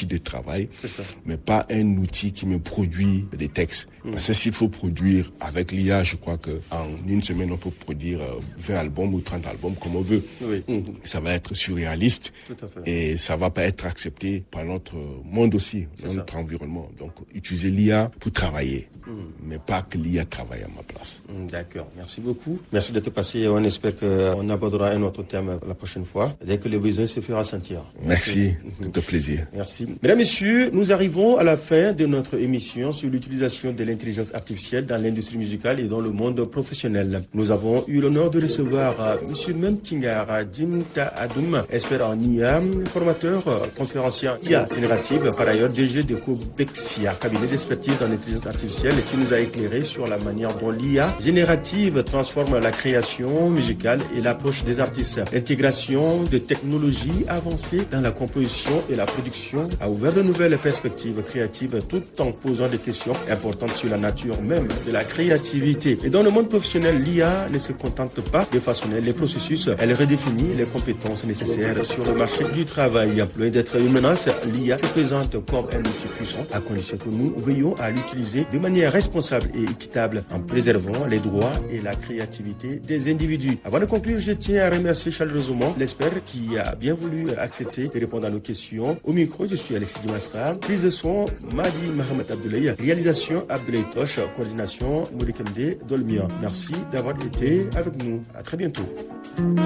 outil de travail, mais pas un outil qui me produit des textes. Parce que s'il faut produire avec l'IA, je crois qu'en une semaine, on peut produire 20 albums ou 30 albums comme on veut. Ça va être surréaliste et ça va pas être accepté par notre monde aussi, notre environnement. Donc, utiliser l'IA pour travailler, mais pas que l'IA travaille à ma place. D'accord, merci beaucoup. Merci d'être passé. On espère qu'on abordera un autre thème la prochaine fois, dès que le besoin se fera sentir. Merci, tout un plaisir. Merci. Mesdames, Messieurs, nous arrivons à la fin de notre émission sur l'utilisation de l'intelligence artificielle dans l'industrie musicale et dans le monde professionnel. Nous avons eu l'honneur de recevoir M. Memtingar Jimta Adoum, expert en IA, formateur, conférencier IA générative, par ailleurs DG de Cobexia, cabinet d'expertise en intelligence artificielle, qui nous a éclairé sur la manière dont l'IA générative transforme la création musicale et l'approche des artistes. L'intégration de technologies avancées dans la composition et la production a ouvert de nouvelles perspectives créatives tout en posant des questions importantes sur la nature même de la créativité. Et dans le monde professionnel, l'IA ne se contente pas de façonner les processus, elle redéfinit les compétences nécessaires sur le marché du travail. Loin d'être une menace, l'IA se présente comme un outil puissant à condition que nous veillons à l'utiliser de manière responsable et équitable en préservant les droits et la créativité des individus. Avant de conclure, je tiens à remercier chaleureusement l'expert qui a bien voulu accepter de répondre à nos questions. Au micro, je suis Alexis Dimastra. Prise de son, Madi Mohamed Abdoulaye. Réalisation, Abdoulaye Tosh. Coordination, Moulikemde Dolmia. Merci d'avoir été avec nous. À très bientôt.